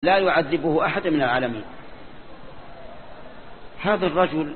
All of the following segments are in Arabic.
لا يعذبه أحد من العالمين. هذا الرجل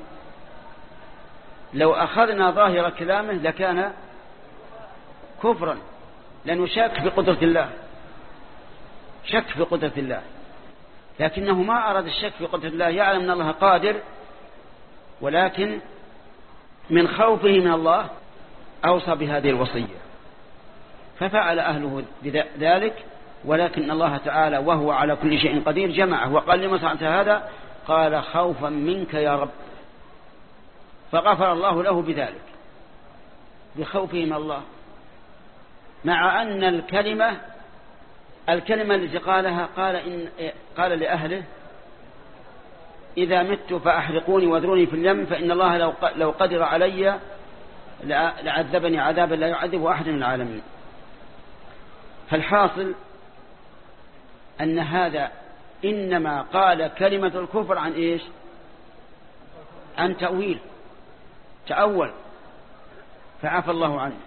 لو أخذنا ظاهر كلامه لكان كفرا، لأنه شك بقدرة الله، شك في قدرة الله، لكنه ما أراد الشك في قدرة الله، يعلم أن الله قادر، ولكن من خوفه من الله أوصى بهذه الوصية، ففعل أهله ذلك. ولكن الله تعالى وهو على كل شيء قدير جمعه وقال: لما صنعت هذا؟ قال: خوفا منك يا رب. فغفر الله له بذلك، بخوفه من الله، مع أن الكلمة التي قالها قال لأهله: إذا مت فأحرقوني واذروني في اليم، فإن الله لو قدر علي لعذبني عذابا لا يعذب أحد من العالمين. فالحاصل أن هذا إنما قال كلمة الكفر عن إيش؟ عن تأول، فعفى الله عنه.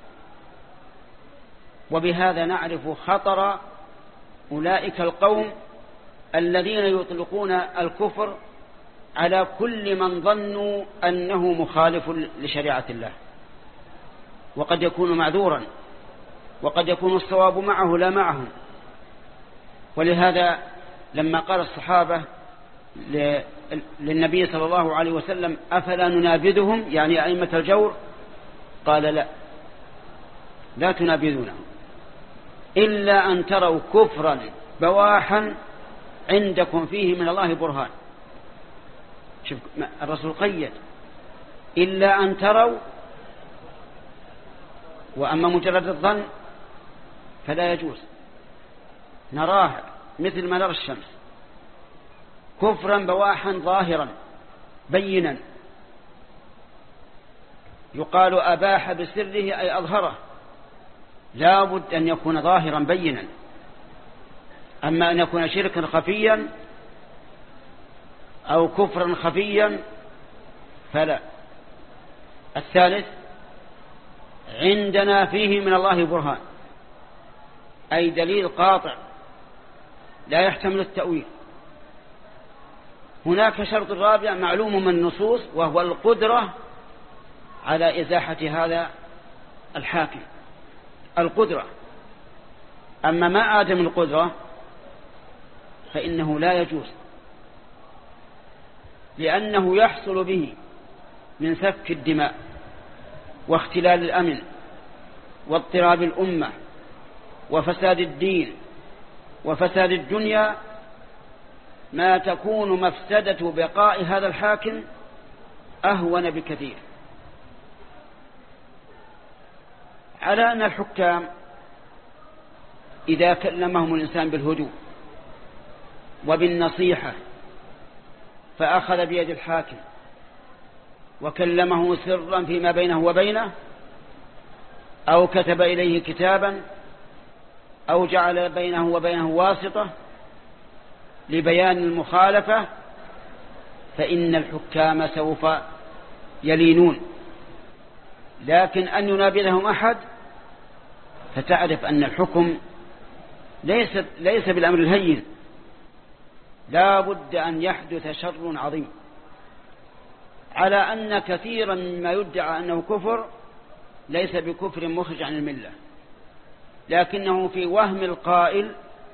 وبهذا نعرف خطر أولئك القوم الذين يطلقون الكفر على كل من ظنوا أنه مخالف لشريعة الله، وقد يكون معذورا، وقد يكون الصواب معه لا معهم. ولهذا لما قال الصحابة للنبي صلى الله عليه وسلم: أفلا ننابذهم، يعني أئمة الجور؟ قال: لا تنابذونهم إلا أن تروا كفرا بواحا عندكم فيه من الله برهان. شوف الرسول قيد: إلا أن تروا، وأما مجرد الظن فلا يجوز، نراه مثل ما نرى الشمس، كفرا بواحا ظاهرا بينا، يقال أباح بسره أي أظهره، لا بد أن يكون ظاهرا بينا. أما أن يكون شركا خفيا أو كفرا خفيا فلا. الثالث: عندنا فيه من الله برهان، أي دليل قاطع لا يحتمل التأويل. هناك شرط رابع معلوم من النصوص، وهو القدرة على إزاحة هذا الحاكم، القدرة. أما ما عدم القدرة فإنه لا يجوز، لأنه يحصل به من سفك الدماء واختلال الأمن واضطراب الأمة وفساد الدين وفساد الدنيا ما تكون مفسدة بقاء هذا الحاكم أهون بكثير. على أن الحكام إذا كلمهم الإنسان بالهدوء وبالنصيحة فأخذ بيد الحاكم وكلمه سرا فيما بينه وبينه، أو كتب إليه كتابا، أو جعل بينه وبينه واسطة لبيان المخالفة، فإن الحكام سوف يلينون. لكن أن ينابذهم أحد فتعرف أن الحكم ليس بالأمر الهين، لا بد أن يحدث شر عظيم. على أن كثيرا مما يدعى أنه كفر ليس بكفر مخرج عن الملة، لكنه في وهم القائل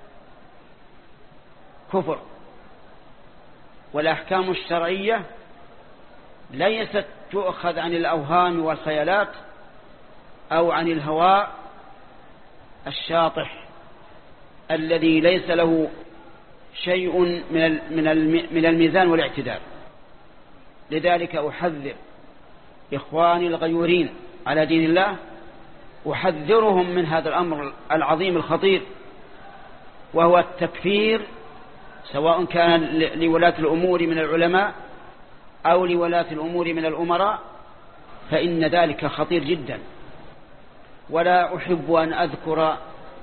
كفر. والأحكام الشرعية ليست تؤخذ عن الأوهام والخيالات أو عن الهواء الشاطح الذي ليس له شيء من الميزان والاعتدال. لذلك أحذر إخواني الغيورين على دين الله، أحذرهم من هذا الأمر العظيم الخطير، وهو التكفير، سواء كان لولاة الأمور من العلماء أو لولاة الأمور من الأمراء، فإن ذلك خطير جدا. ولا أحب أن أذكر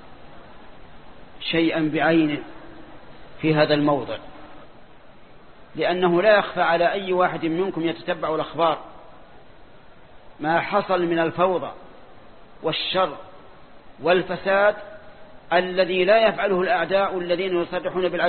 شيئا بعينه في هذا الموضع، لأنه لا يخفى على أي واحد منكم يتتبع الأخبار ما حصل من الفوضى والشر والفساد الذي لا يفعله الأعداء الذين يصرحون بالعدو